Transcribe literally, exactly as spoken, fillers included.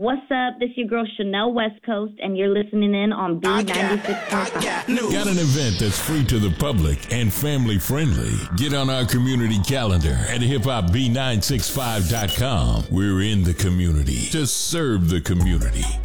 What's up? This is your girl Chanel West Coast, and you're listening in on B ninety-six point five. Got an event that's free to the public and family friendly? Get on our community calendar at hip hop b nine six five dot com. We're in the community to serve the community.